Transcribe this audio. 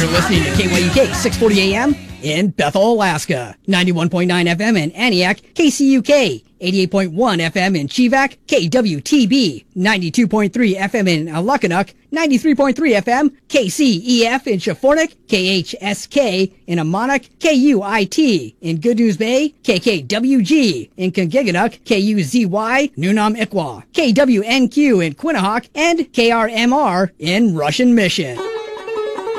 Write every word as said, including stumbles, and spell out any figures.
You're listening to K Y U K six forty A M in Bethel, Alaska, ninety-one point nine F M in Antioch, K C U K eighty-eight point one F M in Chivak, K W T B ninety-two point three F M in Alakanuk, ninety-three point three F M, K C E F in Shafornik, K H S K in Amonuk, K U I T in Good News Bay, K K W G in Kongiganook, K U Z Y, Nunam Ikwa, K W N Q in Quinnahock, and K R M R in Russian Mission.